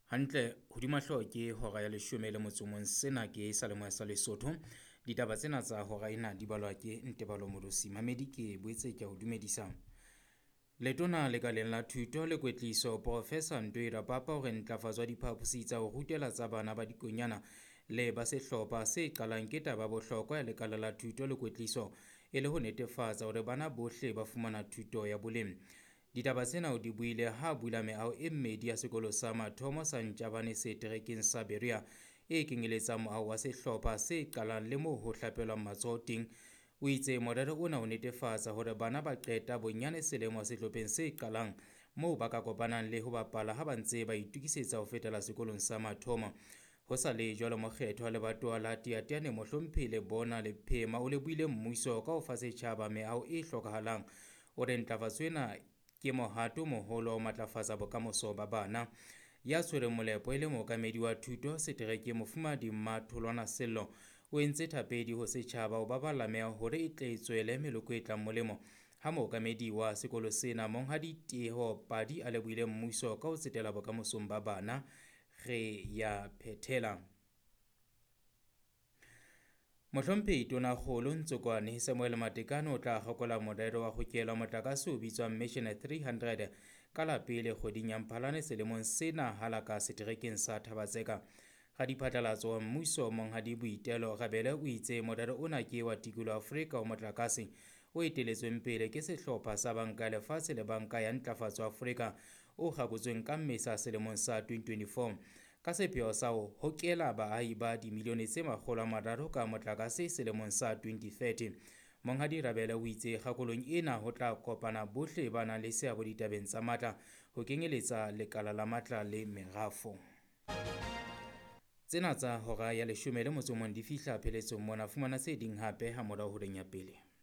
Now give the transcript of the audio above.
Hantle hodima ke hora ya 10 le motsomong sena ke sa lemoya sa Lesotho. Ditaba tsena tsa hora ena di balwa ke Ntebalo Molosi. Mamedi ke boetse ke ho dumedisa. Letona lekaleng la thuto le kwetliso Profesa Ntwera Papa hore ntlafatswa diphaposi tsa ho rutela tsa bana ba dikonyana le ba sehlopha se qalang ke taba bohlokwa ya lekala la thuto le kwetliso e le ho netefatsa hore bana bohle ba fumana thuto ya boleng. Ditaba tsena o di buile ha bula meaho e mmedi ya sekolo sa mathomo sa Ntjabane seterekeng sa Beria e kenyeletsang moaho wa sehlopha se qalang le moo ho hlapelwang matsoho teng. O itse morero ona o netefatsa hore bana ba qeta bonyane selemo sehlopheng se qalang moo ba ka kopanang le ho bapala ha ba ntse ba itukisetsa ho fetela sekolong sa mathomo. Ho sa le jwalo, mokgetho wa lebatowa la teateane Mohlomphile Bona Lephema o lebuile mmuso ka ho fa setjhaba meaho e hlokahalang. O re ntlafatso ena ke mohato moholo wa ho matlafatsa bokamoso ba bana. Ya tshwereng molepo e le mookamedi wa thuto seterekeng Mofumahadi Mmatholwana Sello o entse thapedi ho setjhaba ho baballa meaho hore e tle e tswele meloko e tlang molemo. Ha mookamedi wa sekolo sena Monghadi Tieho Padi a lebohile mmuso ka ho tsetela bokamosong ba bana. Re ya phethela. Mohlomphehi Tonakgolo Ntsokwane Samuel Matekane o tla kgakola morero wa kgokelo motlakase o bitswang Mission 300 ka la pele kgweding ya Mphalane selemong sena halaka seterekeng sa Thabatseka. Radiphatlalatso mmuso Monghadi Boitelo Rabele o itse morero ona ke wa tikoloho Afrika o motlakase o eteletsweng pele ke sehlopha sa banka ya lefatshe le banka ya ntlafatso Afrika o kgakotsweng ka Mmesa selemong sa 2024 ka sepheo sa ho hokela baahi ba dimilione tse 300 ka motlakase selemong sa 2030. Monghadi Rabele o itse kgakolong ena ho tla kopana bohle ba nang le seabo ditabeng tsa matla ho kenyeletsa lekala la matla le merafo. Tsena tsa hora ya 10 le motsomong di fihla pheletsong mona, fumana tse ding hape ha morao ho reng ya pele.